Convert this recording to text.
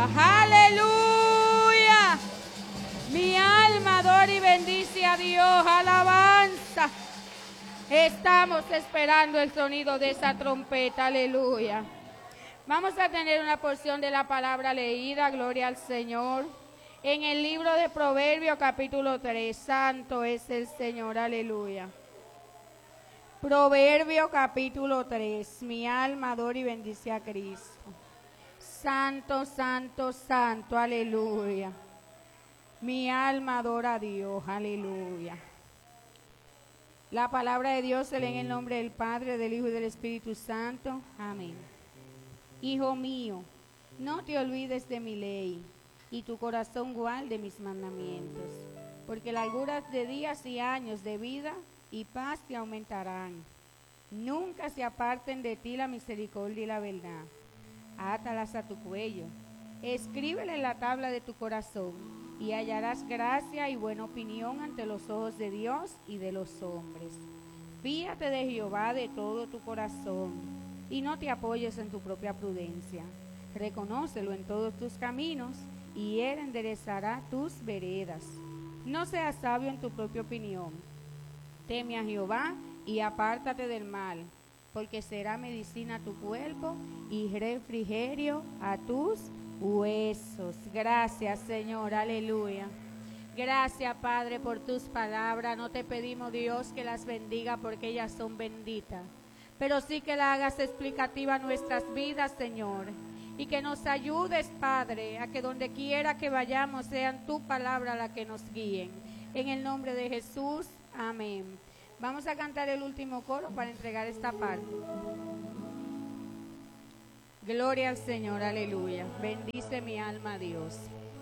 Aleluya. Mi alma adora y bendice a Dios. Alabanza. Estamos esperando el sonido de esa trompeta. Aleluya. Vamos a tener una porción de la palabra leída. Gloria al Señor. En el libro de Proverbios capítulo 3. Santo es el Señor. Aleluya. Proverbio capítulo 3. Mi alma adora y bendice a Cristo. Santo, santo, santo, aleluya. Mi alma adora a Dios, aleluya. La palabra de Dios se lee en el nombre del Padre, del Hijo y del Espíritu Santo. Amén. Hijo mío, no te olvides de mi ley, y tu corazón guarde mis mandamientos, porque larguras de días y años de vida y paz te aumentarán. Nunca se aparten de ti la misericordia y la verdad. Átalas a tu cuello, escríbele en la tabla de tu corazón, y hallarás gracia y buena opinión ante los ojos de Dios y de los hombres. Fíate de Jehová de todo tu corazón, y no te apoyes en tu propia prudencia. Reconócelo en todos tus caminos, y Él enderezará tus veredas. No seas sabio en tu propia opinión. Teme a Jehová y apártate del mal, porque será medicina a tu cuerpo y refrigerio a tus huesos. Gracias, Señor, aleluya. Gracias, Padre, por tus palabras. No te pedimos, Dios, que las bendiga porque ellas son benditas, pero sí que las hagas explicativa a nuestras vidas, Señor, y que nos ayudes, Padre, a que donde quiera que vayamos sean tu palabra la que nos guíen. En el nombre de Jesús, amén. Vamos a cantar el último coro para entregar esta parte. Gloria al Señor, aleluya. Bendice mi alma a Dios.